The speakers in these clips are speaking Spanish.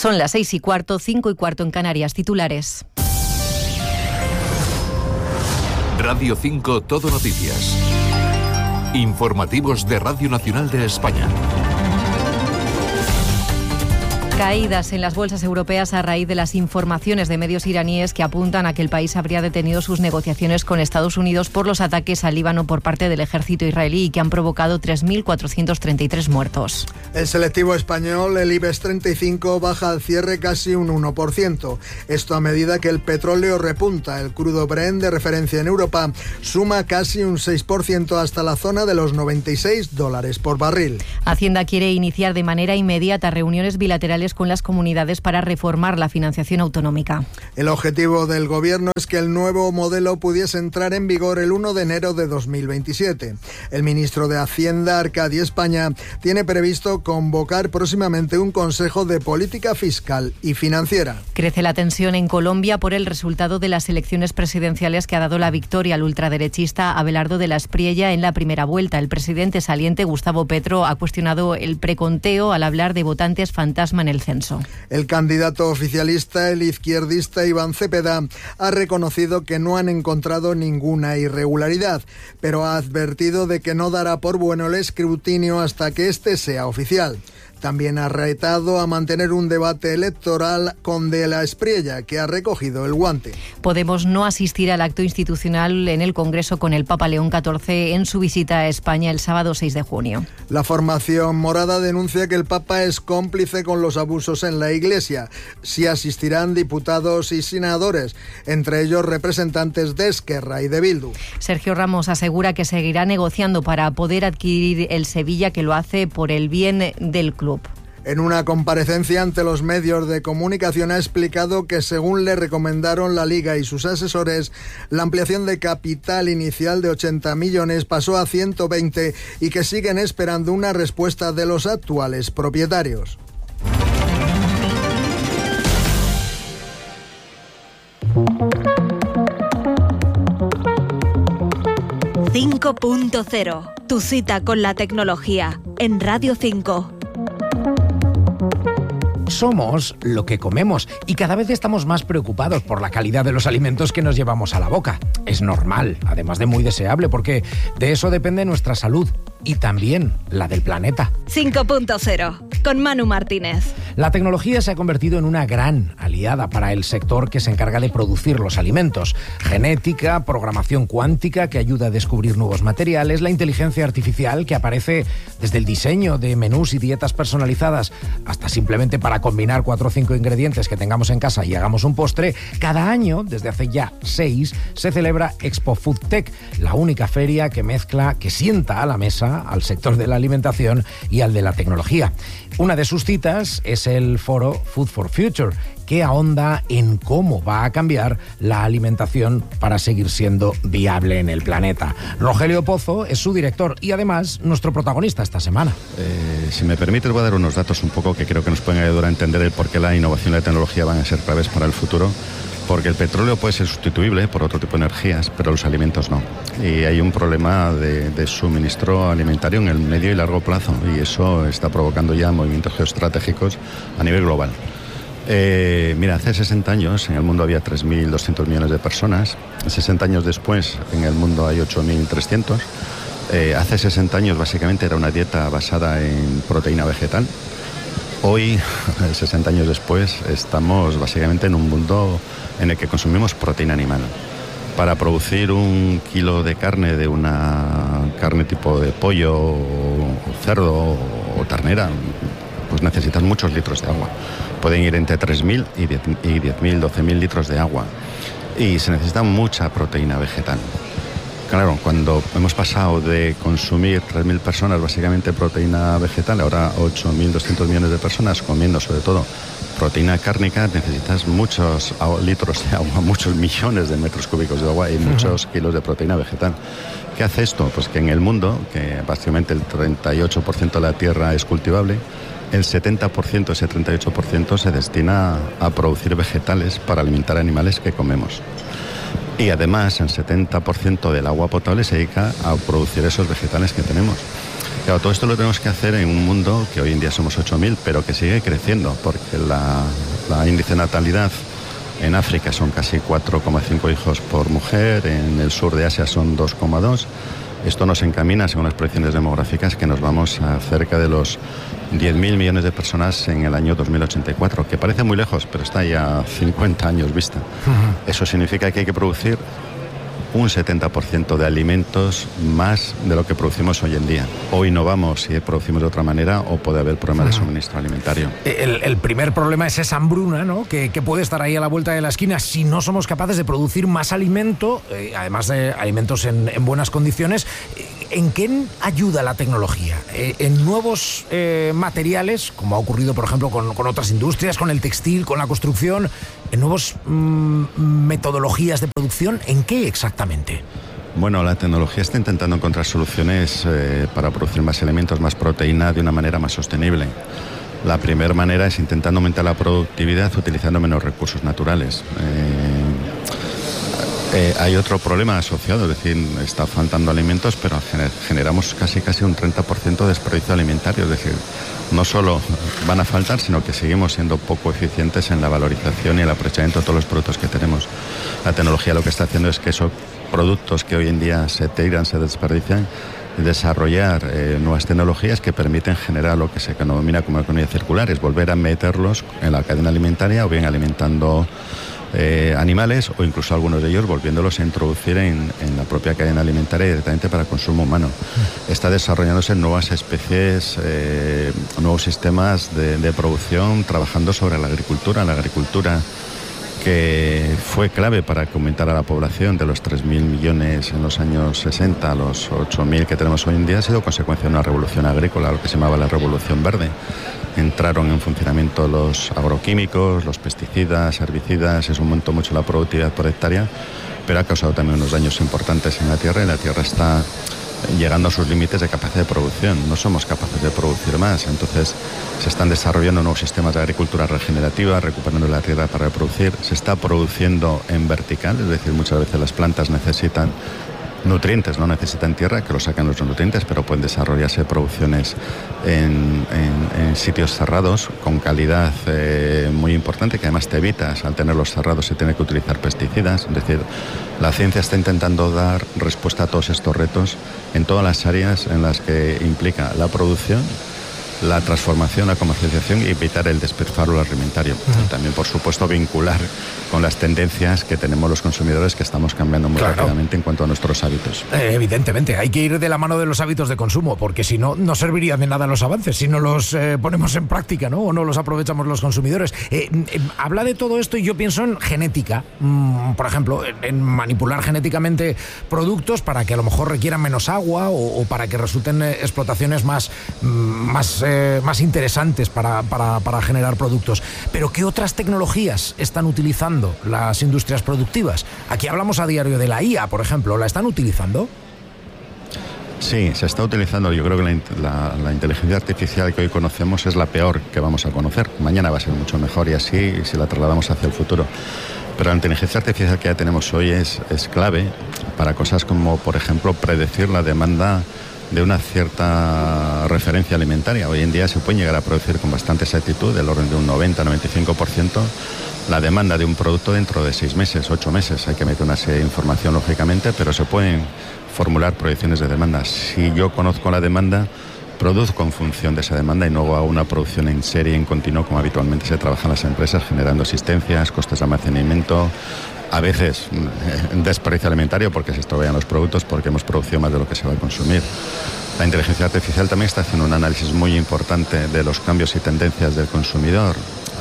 Son las 6:15, 5:15 en Canarias. Titulares. Radio 5 Todo Noticias. Informativos de Radio Nacional de España. Caídas en las bolsas europeas a raíz de las informaciones de medios iraníes que apuntan a que el país habría detenido sus negociaciones con Estados Unidos por los ataques al Líbano por parte del ejército israelí y que han provocado 3.433 muertos. El selectivo español, el IBEX 35, baja al cierre casi un 1%. Esto a medida que el petróleo repunta. El crudo Brent, de referencia en Europa, suma casi un 6% hasta la zona de los $96 por barril. Hacienda quiere iniciar de manera inmediata reuniones bilaterales con las comunidades para reformar la financiación autonómica. El objetivo del Gobierno es que el nuevo modelo pudiese entrar en vigor el 1 de enero de 2027. El ministro de Hacienda, Arcadi España, tiene previsto convocar próximamente un Consejo de Política Fiscal y Financiera. Crece la tensión en Colombia por el resultado de las elecciones presidenciales que ha dado la victoria al ultraderechista Abelardo de la Espriella en la primera vuelta. El presidente saliente, Gustavo Petro, ha cuestionado el preconteo al hablar de votantes fantasma en el censo. El candidato oficialista, el izquierdista Iván Cepeda, ha reconocido que no han encontrado ninguna irregularidad, pero ha advertido de que no dará por bueno el escrutinio hasta que este sea oficial. También ha retado a mantener un debate electoral con De la Espriella, que ha recogido el guante. Podemos no asistir al acto institucional en el Congreso con el Papa León XIV en su visita a España el sábado 6 de junio. La formación morada denuncia que el Papa es cómplice con los abusos en la Iglesia. Sí asistirán diputados y senadores, entre ellos representantes de Esquerra y de Bildu. Sergio Ramos asegura que seguirá negociando para poder adquirir el Sevilla, que lo hace por el bien del club. En una comparecencia ante los medios de comunicación ha explicado que, según le recomendaron la Liga y sus asesores, la ampliación de capital inicial de 80 millones pasó a 120 y que siguen esperando una respuesta de los actuales propietarios. .0, tu cita con la tecnología en Radio 5. Somos lo que comemos y cada vez estamos más preocupados por la calidad de los alimentos que nos llevamos a la boca. Es normal, además de muy deseable, porque de eso depende nuestra salud y también la del planeta. 5.0, con Manu Martínez. La tecnología se ha convertido en una gran aliada para el sector que se encarga de producir los alimentos. Genética, programación cuántica que ayuda a descubrir nuevos materiales, la inteligencia artificial que aparece desde el diseño de menús y dietas personalizadas hasta simplemente para combinar 4 o 5 ingredientes que tengamos en casa y hagamos un postre. Cada año, desde hace ya 6, se celebra Expo Food Tech, la única feria que mezcla, que sienta a la mesa al sector de la alimentación y al de la tecnología. Una de sus citas es el foro Food for Future, que ahonda en cómo va a cambiar la alimentación para seguir siendo viable en el planeta. Rogelio Pozo es su director y además nuestro protagonista esta semana. Si me permite, voy a dar unos datos un poco que creo que nos pueden ayudar a entender el por qué la innovación y la tecnología van a ser claves para el futuro. Porque el petróleo puede ser sustituible por otro tipo de energías, pero los alimentos no. Y hay un problema de suministro alimentario en el medio y largo plazo, y eso está provocando ya movimientos geoestratégicos a nivel global. Mira, hace 60 años en el mundo había 3.200 millones de personas. 60 años después en el mundo hay 8.300. Hace 60 años básicamente era una dieta basada en proteína vegetal. Hoy, 60 años después, estamos básicamente en un mundo en el que consumimos proteína animal. Para producir 1 kilo de carne, de una carne tipo de pollo, o cerdo o ternera, pues necesitas muchos litros de agua. Pueden ir entre 3.000 y 10.000, 12.000 litros de agua. Y se necesita mucha proteína vegetal. Claro, cuando hemos pasado de consumir 3.000 personas básicamente proteína vegetal, ahora 8.200 millones de personas comiendo sobre todo proteína cárnica, necesitas muchos litros de agua, muchos millones de metros cúbicos de agua y muchos kilos de proteína vegetal. ¿Qué hace esto? Pues que en el mundo, que básicamente el 38% de la tierra es cultivable, el 70%, ese 38% se destina a producir vegetales para alimentar animales que comemos. Y además el 70% del agua potable se dedica a producir esos vegetales que tenemos. Claro, todo esto lo tenemos que hacer en un mundo que hoy en día somos 8.000, pero que sigue creciendo, porque la índice de natalidad en África son casi 4,5 hijos por mujer, en el sur de Asia son 2,2. Esto nos encamina, según las proyecciones demográficas, que nos vamos a cerca de los 10.000 millones de personas en el año 2084, que parece muy lejos, pero está ya a 50 años vista. Eso significa que hay que producir un 70% de alimentos más de lo que producimos hoy en día. O innovamos y producimos de otra manera, o puede haber problemas de suministro alimentario. El primer problema es esa hambruna, ¿no? que puede estar ahí a la vuelta de la esquina si no somos capaces de producir más alimento, además de alimentos en buenas condiciones. ¿En qué ayuda la tecnología? ¿En nuevos materiales, como ha ocurrido, por ejemplo, con otras industrias, con el textil, con la construcción? ¿En nuevas metodologías de producción? ¿En qué exactamente? Bueno, la tecnología está intentando encontrar soluciones para producir más alimentos, más proteína, de una manera más sostenible. La primera manera es intentando aumentar la productividad utilizando menos recursos naturales. Hay otro problema asociado, es decir, está faltando alimentos, pero generamos casi un 30% de desperdicio alimentario. Es decir, no solo van a faltar, sino que seguimos siendo poco eficientes en la valorización y el aprovechamiento de todos los productos que tenemos. La tecnología lo que está haciendo es que esos productos que hoy en día se tiran, se desperdician, desarrollar nuevas tecnologías que permiten generar lo que se denomina como economía circular, es volver a meterlos en la cadena alimentaria, o bien alimentando animales, o incluso algunos de ellos volviéndolos a introducir en la propia cadena alimentaria directamente para consumo humano. Está desarrollándose nuevas especies, nuevos sistemas de producción, trabajando sobre la agricultura que fue clave para que aumentara la población de los 3.000 millones en los años 60 a los 8.000 que tenemos hoy en día. Ha sido consecuencia de una revolución agrícola, lo que se llamaba la Revolución Verde. Entraron en funcionamiento los agroquímicos, los pesticidas, herbicidas, eso aumentó mucho la productividad por hectárea, pero ha causado también unos daños importantes en la tierra, y la tierra está llegando a sus límites de capacidad de producción. No somos capaces de producir más, entonces se están desarrollando nuevos sistemas de agricultura regenerativa, recuperando la tierra para reproducir. Se está produciendo en vertical, es decir, muchas veces las plantas necesitan nutrientes, no necesitan tierra, que lo sacan los nutrientes, pero pueden desarrollarse producciones en sitios cerrados con calidad muy importante, que además te evitas, al tenerlos cerrados se tiene que utilizar pesticidas. Es decir, la ciencia está intentando dar respuesta a todos estos retos en todas las áreas en las que implica la producción, la transformación, la comercialización y evitar el despilfarro alimentario. Y también, por supuesto, vincular con las tendencias que tenemos los consumidores, que estamos cambiando muy rápidamente en cuanto a nuestros hábitos. Evidentemente, hay que ir de la mano de los hábitos de consumo, porque si no, no serviría de nada los avances si no los ponemos en práctica, ¿no? O no los aprovechamos los consumidores. Habla de todo esto y yo pienso en genética, por ejemplo, en manipular genéticamente productos para que a lo mejor requieran menos agua o para que resulten explotaciones más interesantes para generar productos. Pero ¿qué otras tecnologías están utilizando las industrias productivas? Aquí hablamos a diario de la IA, por ejemplo. ¿La están utilizando? Sí, se está utilizando. Yo creo que la inteligencia artificial que hoy conocemos es la peor que vamos a conocer. Mañana va a ser mucho mejor, y así si la trasladamos hacia el futuro. Pero la inteligencia artificial que ya tenemos hoy es clave para cosas como, por ejemplo, predecir la demanda de una cierta referencia alimentaria. Hoy en día se puede llegar a producir con bastante exactitud, del orden de un 90-95%, la demanda de un producto dentro de 6 meses, 8 meses. Hay que meter una serie de información, lógicamente, pero se pueden formular proyecciones de demanda. Si yo conozco la demanda, produzco en función de esa demanda y no hago una producción en serie, en continuo, como habitualmente se trabaja en las empresas, generando existencias, costes de almacenamiento, a veces desperdicio alimentario porque se estropean los productos, porque hemos producido más de lo que se va a consumir. La inteligencia artificial también está haciendo un análisis muy importante de los cambios y tendencias del consumidor,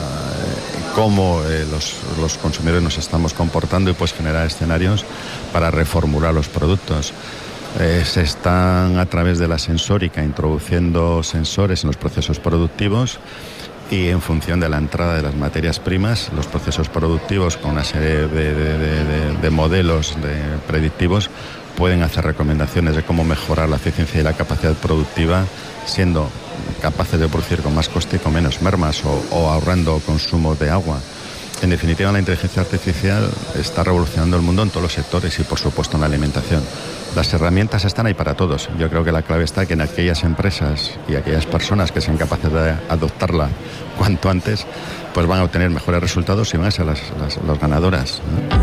cómo los consumidores nos estamos comportando, y pues generar escenarios para reformular los productos. Se están, a través de la sensórica, introduciendo sensores en los procesos productivos, y en función de la entrada de las materias primas, los procesos productivos, con una serie de modelos predictivos, pueden hacer recomendaciones de cómo mejorar la eficiencia y la capacidad productiva, siendo capaces de producir con más coste y con menos mermas, o ahorrando consumo de agua. En definitiva, la inteligencia artificial está revolucionando el mundo en todos los sectores, y por supuesto en la alimentación. Las herramientas están ahí para todos. Yo creo que la clave está que en aquellas empresas y aquellas personas que sean capaces de adoptarla cuanto antes, pues van a obtener mejores resultados y van a ser las ganadoras, ¿no?